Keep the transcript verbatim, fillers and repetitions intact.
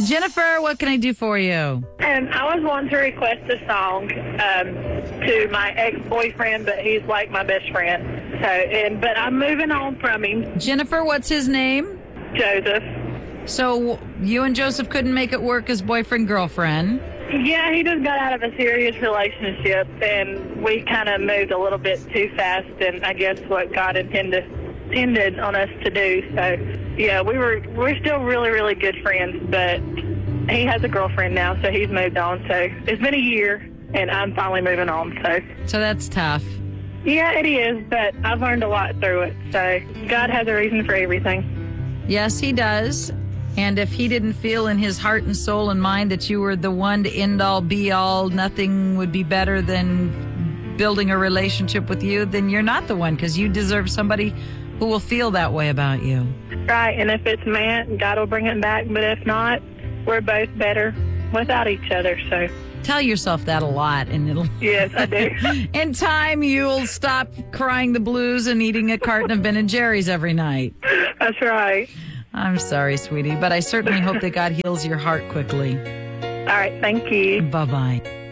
Jennifer, what can I do for you? Um, I was wanting to request a song um, to my ex-boyfriend, but he's like my best friend. So, and but I'm moving on from him. Jennifer, what's his name? Joseph. So you and Joseph couldn't make it work as boyfriend-girlfriend? Yeah, he just got out of a serious relationship, and we kind of moved a little bit too fast, and I guess what God intended intended on us to do. So, yeah, we were we're still really, really good friends, but he has a girlfriend now, so he's moved on. So it's been a year, and I'm finally moving on. So, So that's tough. yeah, it is, but I've learned a lot through it. So God has a reason for everything. Yes, he does. And if he didn't feel in his heart and soul and mind that you were the one to end all, be all, nothing would be better than building a relationship with you, then you're not the one, because you deserve somebody who will feel that way about you. Right, and if it's meant, God will bring it back. But if not, we're both better without each other. So, Tell yourself that a lot, and it'll... yes, I do. In time, you'll stop crying the blues and eating a carton of Ben and Jerry's every night. That's right. I'm sorry, sweetie, but I certainly hope that God heals your heart quickly. All right, thank you. Bye-bye.